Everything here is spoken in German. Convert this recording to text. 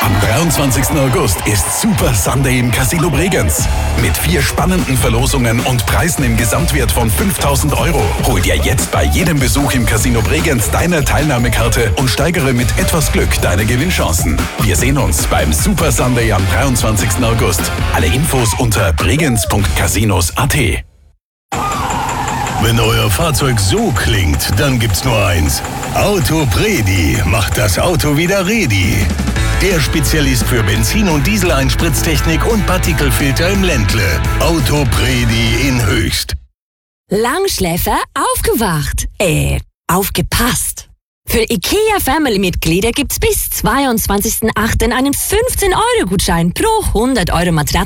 Am 23. August ist Super Sunday im Casino Bregenz. Mit 4 spannenden Verlosungen und Preisen im Gesamtwert von 5.000 €. Hol dir jetzt bei jedem Besuch im Casino Bregenz deine Teilnahmekarte und steigere mit etwas Glück deine Gewinnchancen. Wir sehen uns beim Super Sunday am 23. August. Alle Infos unter bregenz.casinos.at. Wenn euer Fahrzeug so klingt, dann gibt's nur eins. Autopredi macht das Auto wieder ready. Der Spezialist für Benzin- und Dieseleinspritztechnik und Partikelfilter im Ländle. Autopredi in Höchst. Langschläfer aufgewacht. Aufgepasst. Für IKEA-Family-Mitglieder gibt's bis 22.08. einen 15-Euro-Gutschein pro 100 € Matratze.